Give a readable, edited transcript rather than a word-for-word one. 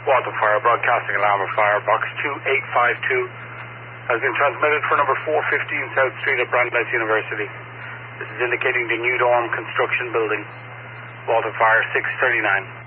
Walton Fire, broadcasting alarm of fire. Box 2852 has been transmitted for number 415 South Street at Brandeis University. This is indicating the New Dorm construction building. Walton Fire 639.